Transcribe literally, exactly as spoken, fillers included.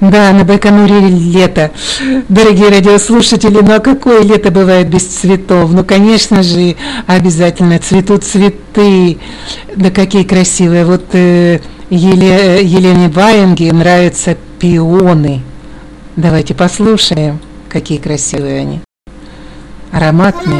Да, на Байконуре лето. Дорогие радиослушатели, ну а какое лето бывает без цветов? Ну, конечно же, обязательно цветут цветы. Да какие красивые. Вот э, Еле, Елене Ваенге нравятся пионы. Давайте послушаем, какие красивые они. Ароматные.